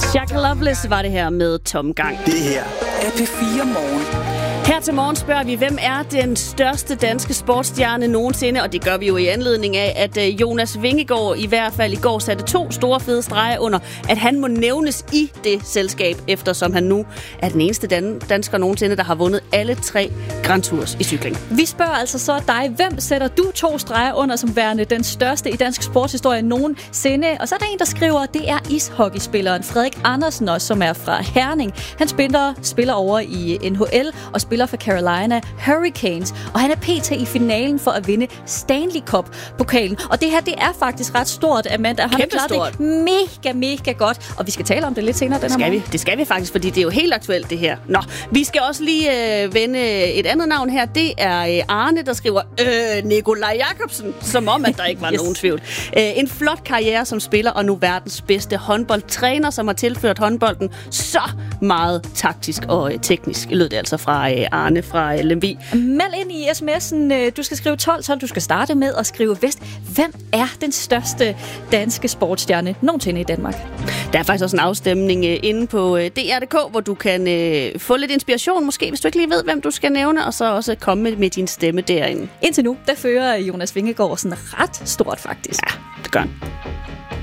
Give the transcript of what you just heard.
Shaka Loveless var det her med Tomgang. Det her er P4 Morgen. Her til morgen spørger vi, hvem er den største danske sportsstjerne nogensinde? Og det gør vi jo i anledning af, at Jonas Vingegaard i hvert fald i går satte 2 store fede streger under, at han må nævnes i det selskab, eftersom han nu er den eneste dansker nogensinde, der har vundet alle 3 Grand Tours i cykling. Vi spørger altså så dig, hvem sætter du 2 streger under som værende den største i dansk sportshistorie nogensinde? Og så er der en, der skriver, det er ishockeyspilleren Frederik Andersen, også, som er fra Herning. Han spiller over i NHL og spiller for Carolina Hurricanes, og han er pt. I finalen for at vinde Stanley Cup-pokalen. Og det her, det er faktisk ret stort, Amanda. Han har klaret det mega godt, og vi skal tale om det lidt senere den her morgen. Det skal vi faktisk, fordi det er jo helt aktuelt, det her. Nå, vi skal også lige vende et andet navn her. Det er Arne, der skriver Nikolaj Jakobsen, som om, at der ikke var nogen tvivl. En flot karriere som spiller, og nu verdens bedste håndboldtræner, som har tilført håndbolden så meget taktisk og teknisk, lød det altså fra Arne fra Lemvig. Meld ind i sms'en. Du skal skrive 12, så du skal starte med at skrive vest. Hvem er den største danske sportsstjerne nogensinde i Danmark? Der er faktisk også en afstemning inde på DR.dk, hvor du kan få lidt inspiration, måske, hvis du ikke lige ved, hvem du skal nævne, og så også komme med din stemme derinde. Indtil nu, der fører Jonas Vingegaard sådan ret stort, faktisk. Ja, det gør han.